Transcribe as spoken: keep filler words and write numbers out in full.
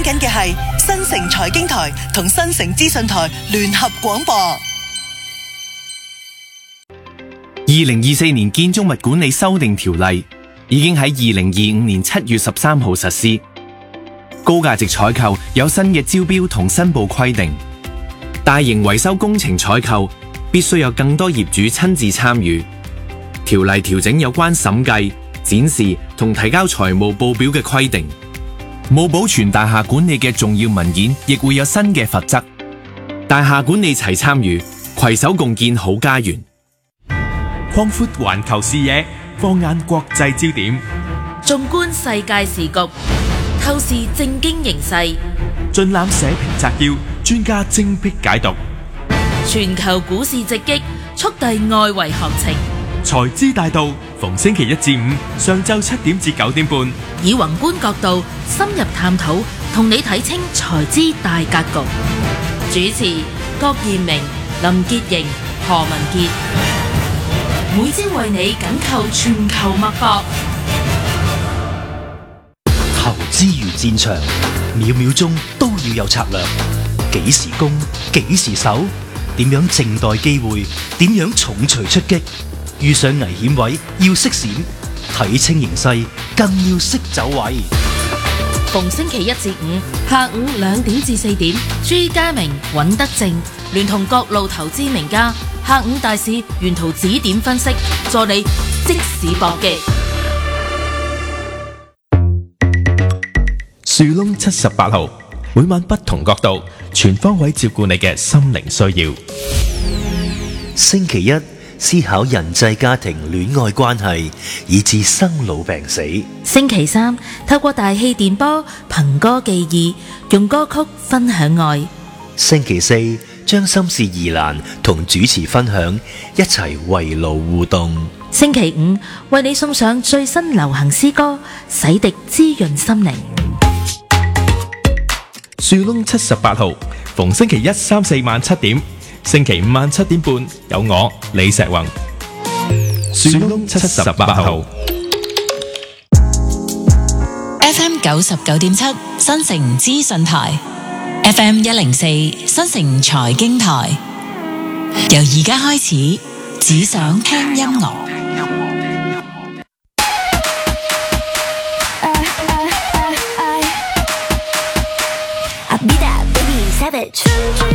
緊嘅係新城財經台同新城資訊台聯合廣播。 二零二四年建築物管理修訂條例已經喺二零二五年七月十三號實施，高價值採購有新嘅招標同申報規定，大型維修工程採購必須有更多業主親自參與。條例調整有關審計、展示同提交財務報表嘅規定，冇保存大廈管理嘅重要文件亦會有新嘅罰則。大廈管理齊參與，攜手共建好家園。 擴闊環球視野，放眼國際焦點， 縱觀世界時局，透視政經形勢， 盡覽社評摘要，專家精闢解讀。 全球股市直擊，速遞外圍行情。 財資大道，逢星期一至五上晝七點至九點半， 以宏觀角度深入探討，同你睇清財資大格局。主持郭彥明、林潔瑩、何文傑，每朝為你緊扣全球脈搏。 投資如戰場，秒秒鐘都要有策略。幾時攻，幾時守，點樣靜待機會，點樣重錘出擊。遇上危險位要識閃，睇清形勢更要識走位。 逢星期一至五下午兩點至四點，朱家明、尹德正聯同各路投資名家，下午大市沿途指點分析，助你即時搏擊。 樹窿七十八號，每晚不同角度，全方位照顧你嘅心靈需要。 星期一思考人際家庭戀愛關係，以至生老病死。 星期三透過大氣電波憑歌寄意，用歌曲分享愛。 星期四將心事疑難同主持分享，一齊圍爐互動。 星期五為你送上最新流行詩歌，洗滌滋潤心靈。 樹窿七十八號，逢星期一三四晚七點，星期五晚七點半有我李石宏。樹窿七十八號 F M 九十九點七新城資訊台， F M 一零四新城財經台。由而家開始，只想聽音樂。 I'll be that baby savage.